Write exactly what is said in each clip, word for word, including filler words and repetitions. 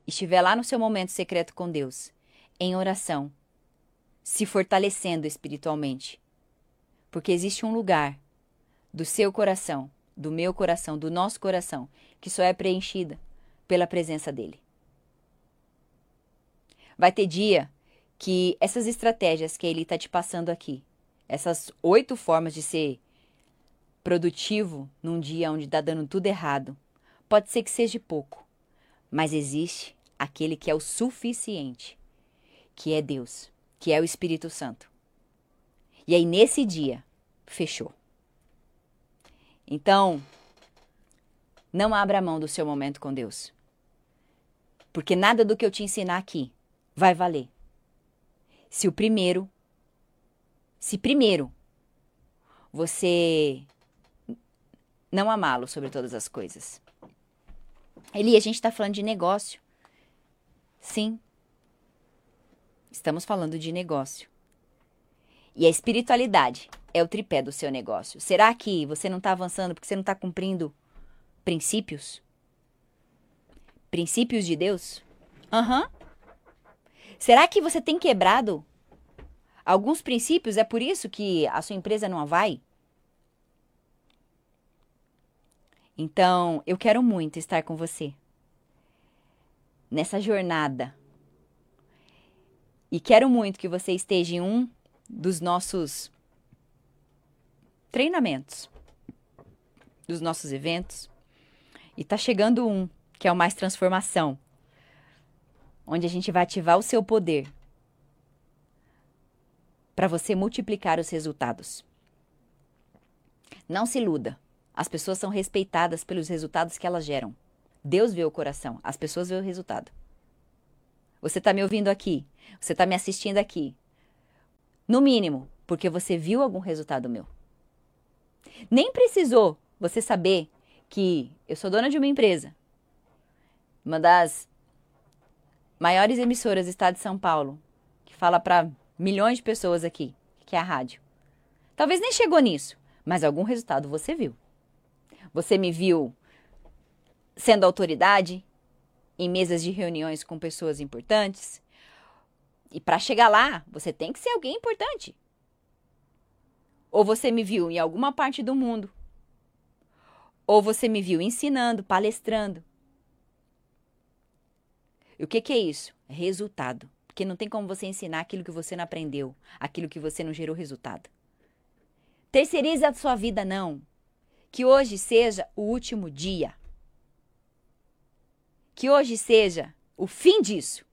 estiver lá no seu momento secreto com Deus, em oração, se fortalecendo espiritualmente, porque existe um lugar do seu coração, do meu coração, do nosso coração, que só é preenchida pela presença dele. Vai ter dia que essas estratégias que ele está te passando aqui, essas oito formas de ser produtivo num dia onde está dando tudo errado, pode ser que seja pouco, mas existe aquele que é o suficiente, que é Deus, que é o Espírito Santo. E aí nesse dia, fechou. Então, não abra mão do seu momento com Deus, porque nada do que eu te ensinar aqui vai valer. Se o primeiro, se primeiro você não amá-lo sobre todas as coisas. Eli, a gente está falando de negócio. Sim, estamos falando de negócio. E a espiritualidade é o tripé do seu negócio. Será que você não está avançando porque você não está cumprindo princípios? Princípios de Deus? Aham. Uhum. Será que você tem quebrado alguns princípios? É por isso que a sua empresa não vai? Então, eu quero muito estar com você nessa jornada. E quero muito que você esteja em um dos nossos treinamentos, dos nossos eventos. E tá chegando um, que é o Mais Transformação, onde a gente vai ativar o seu poder para você multiplicar os resultados. Não se iluda. As pessoas são respeitadas pelos resultados que elas geram. Deus vê o coração, as pessoas vê o resultado. Você está me ouvindo aqui, você está me assistindo aqui. No mínimo, porque você viu algum resultado meu. Nem precisou você saber que eu sou dona de uma empresa, uma das maiores emissoras do estado de São Paulo, que fala para milhões de pessoas aqui, que é a rádio. Talvez nem chegou nisso, mas algum resultado você viu. Você me viu sendo autoridade em mesas de reuniões com pessoas importantes. E para chegar lá, você tem que ser alguém importante. Ou você me viu em alguma parte do mundo. Ou você me viu ensinando, palestrando. E o que, que é isso? Resultado. Porque não tem como você ensinar aquilo que você não aprendeu, aquilo que você não gerou resultado. Terceirize a sua vida, não. Que hoje seja o último dia. Que hoje seja o fim disso.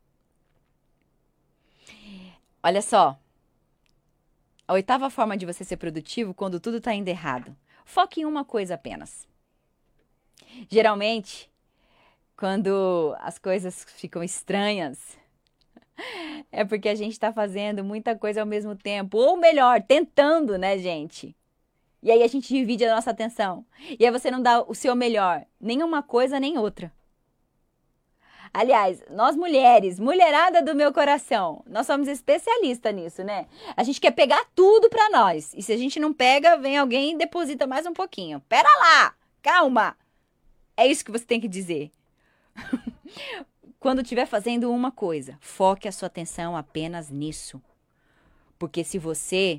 Olha só. A oitava forma de você ser produtivo quando tudo está indo errado. Foque em uma coisa apenas. Geralmente, quando as coisas ficam estranhas, é porque a gente está fazendo muita coisa ao mesmo tempo. Ou melhor, tentando, né, gente? E aí a gente divide a nossa atenção. E aí você não dá o seu melhor. Nem uma coisa, nem outra. Aliás, nós mulheres, mulherada do meu coração, nós somos especialistas nisso, né? A gente quer pegar tudo pra nós. E se a gente não pega, vem alguém e deposita mais um pouquinho. Pera lá, calma. É isso que você tem que dizer. Quando estiver fazendo uma coisa, foque a sua atenção apenas nisso. Porque se você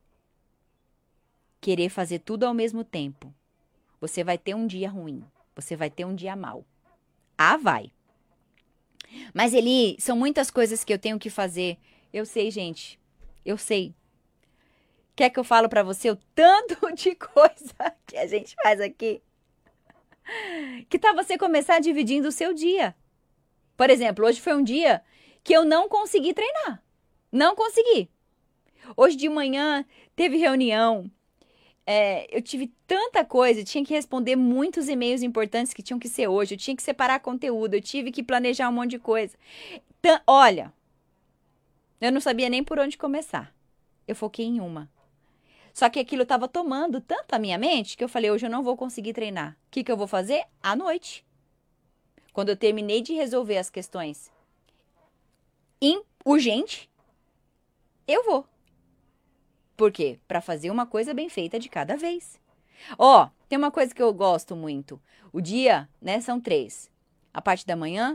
querer fazer tudo ao mesmo tempo, você vai ter um dia ruim. Você vai ter um dia mau. Ah, vai. Mas, Eli, são muitas coisas que eu tenho que fazer. Eu sei, gente. Eu sei. Quer que eu falo pra você o tanto de coisa que a gente faz aqui? Que tal você começar dividindo o seu dia? Por exemplo, hoje foi um dia que eu não consegui treinar. Não consegui. Hoje de manhã teve reunião. É, eu tive tanta coisa, eu tinha que responder muitos e-mails importantes que tinham que ser hoje, eu tinha que separar conteúdo, eu tive que planejar um monte de coisa. Então, olha, eu não sabia nem por onde começar. Eu foquei em uma. Só que aquilo estava tomando tanto a minha mente que eu falei, hoje eu não vou conseguir treinar. O que, que eu vou fazer? À noite. Quando eu terminei de resolver as questões urgentes, eu vou. Por quê? Para fazer uma coisa bem feita de cada vez. Ó, tem uma coisa que eu gosto muito. O dia, né, são três. A parte da manhã,